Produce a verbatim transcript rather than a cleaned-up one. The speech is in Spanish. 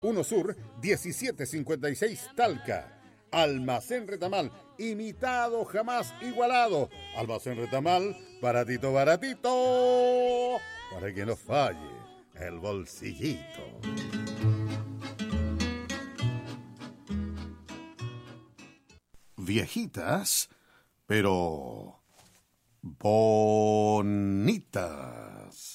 uno Sur, diecisiete cincuenta y seis Talca. Almacén Retamal, imitado jamás igualado. Almacén Retamal, baratito, baratito, para que no falle el bolsillito. Viejitas, pero bonitas.